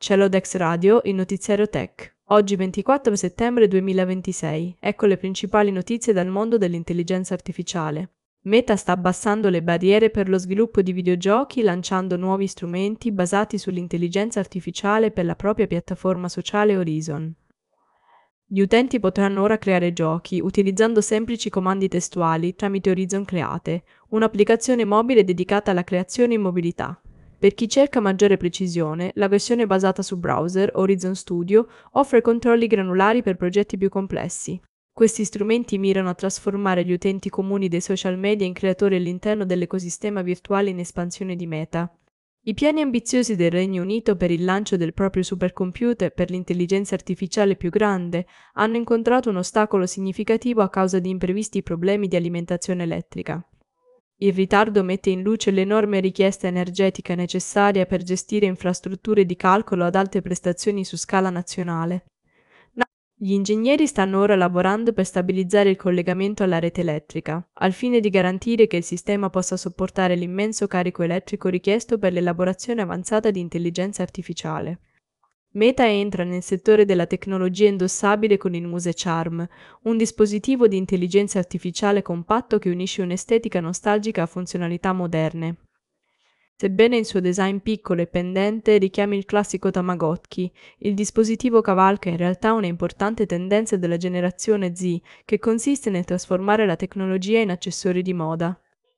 Celodex Radio, il notiziario tech. Oggi 24 settembre 2026. Ecco le principali notizie dal mondo dell'intelligenza artificiale. Meta sta abbassando le barriere per lo sviluppo di videogiochi lanciando nuovi strumenti basati sull'intelligenza artificiale per la propria piattaforma sociale Horizon. Gli utenti potranno ora creare giochi utilizzando semplici comandi testuali tramite Horizon Create, un'applicazione mobile dedicata alla creazione in mobilità. Per chi cerca maggiore precisione, la versione basata su browser, Horizon Studio, offre controlli granulari per progetti più complessi. Questi strumenti mirano a trasformare gli utenti comuni dei social media in creatori all'interno dell'ecosistema virtuale in espansione di Meta. I piani ambiziosi del Regno Unito per il lancio del proprio supercomputer per l'intelligenza artificiale più grande hanno incontrato un ostacolo significativo a causa di imprevisti problemi di alimentazione elettrica. Il ritardo mette in luce l'enorme richiesta energetica necessaria per gestire infrastrutture di calcolo ad alte prestazioni su scala nazionale. Gli ingegneri stanno ora lavorando per stabilizzare il collegamento alla rete elettrica, al fine di garantire che il sistema possa sopportare l'immenso carico elettrico richiesto per l'elaborazione avanzata di intelligenza artificiale. Meta entra nel settore della tecnologia indossabile con il Muse Charm, un dispositivo di intelligenza artificiale compatto che unisce un'estetica nostalgica a funzionalità moderne. Sebbene il suo design piccolo e pendente richiami il classico Tamagotchi, il dispositivo cavalca in realtà una importante tendenza della generazione Z, che consiste nel trasformare la tecnologia in accessori di moda.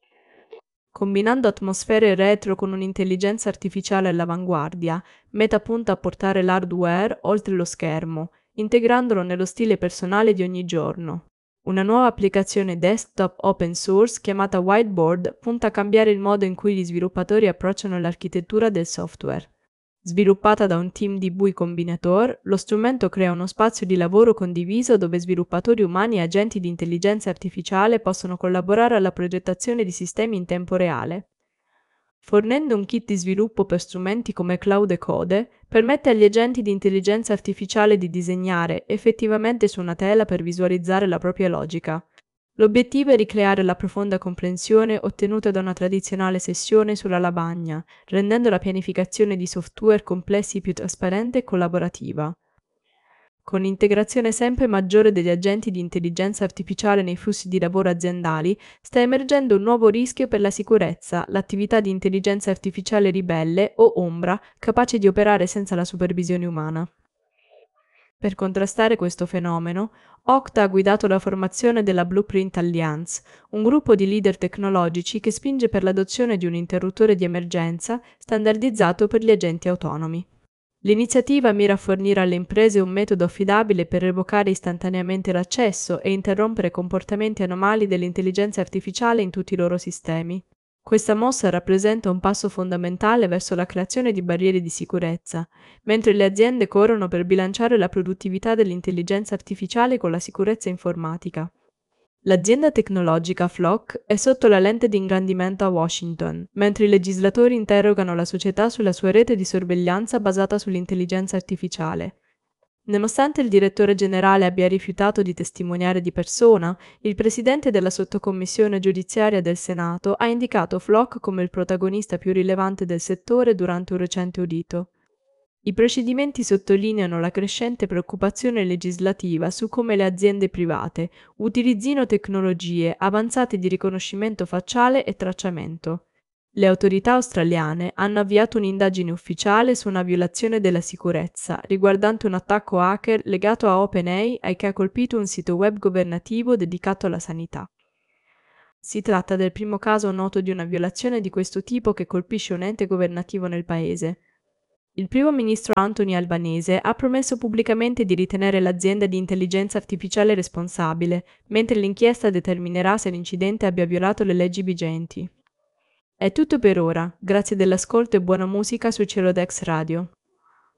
Combinando atmosfere retro con un'intelligenza artificiale all'avanguardia, Meta punta a portare l'hardware oltre lo schermo, integrandolo nello stile personale di ogni giorno. Una nuova applicazione desktop open source chiamata Whiteboard punta a cambiare il modo in cui gli sviluppatori approcciano l'architettura del software. Sviluppata da un team di Bui Combinator, lo strumento crea uno spazio di lavoro condiviso dove sviluppatori umani e agenti di intelligenza artificiale possono collaborare alla progettazione di sistemi in tempo reale. Fornendo un kit di sviluppo per strumenti come Cloud e Code, permette agli agenti di intelligenza artificiale di disegnare effettivamente su una tela per visualizzare la propria logica. L'obiettivo è ricreare la profonda comprensione ottenuta da una tradizionale sessione sulla lavagna, rendendo la pianificazione di software complessi più trasparente e collaborativa. Con l'integrazione sempre maggiore degli agenti di intelligenza artificiale nei flussi di lavoro aziendali, sta emergendo un nuovo rischio per la sicurezza, l'attività di intelligenza artificiale ribelle o ombra, capace di operare senza la supervisione umana. Per contrastare questo fenomeno, Okta ha guidato la formazione della Blueprint Alliance, un gruppo di leader tecnologici che spinge per l'adozione di un interruttore di emergenza standardizzato per gli agenti autonomi. L'iniziativa mira a fornire alle imprese un metodo affidabile per revocare istantaneamente l'accesso e interrompere comportamenti anomali dell'intelligenza artificiale in tutti i loro sistemi. Questa mossa rappresenta un passo fondamentale verso la creazione di barriere di sicurezza, mentre le aziende corrono per bilanciare la produttività dell'intelligenza artificiale con la sicurezza informatica. L'azienda tecnologica Flock è sotto la lente di ingrandimento a Washington, mentre i legislatori interrogano la società sulla sua rete di sorveglianza basata sull'intelligenza artificiale. Nonostante il direttore generale abbia rifiutato di testimoniare di persona, il presidente della sottocommissione giudiziaria del Senato ha indicato Flock come il protagonista più rilevante del settore durante un recente udito. I procedimenti sottolineano la crescente preoccupazione legislativa su come le aziende private utilizzino tecnologie avanzate di riconoscimento facciale e tracciamento. Le autorità australiane hanno avviato un'indagine ufficiale su una violazione della sicurezza riguardante un attacco hacker legato a OpenAI che ha colpito un sito web governativo dedicato alla sanità. Si tratta del primo caso noto di una violazione di questo tipo che colpisce un ente governativo nel paese. Il primo ministro Anthony Albanese ha promesso pubblicamente di ritenere l'azienda di intelligenza artificiale responsabile, mentre l'inchiesta determinerà se l'incidente abbia violato le leggi vigenti. È tutto per ora, grazie dell'ascolto e buona musica su Celodex Radio.